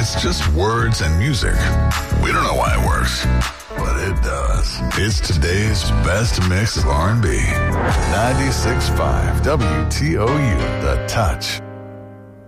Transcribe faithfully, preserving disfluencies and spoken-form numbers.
It's just words and music. We don't know why it works, but it does. It's today's best mix of R and B. ninety-six point five W T O U, The Touch.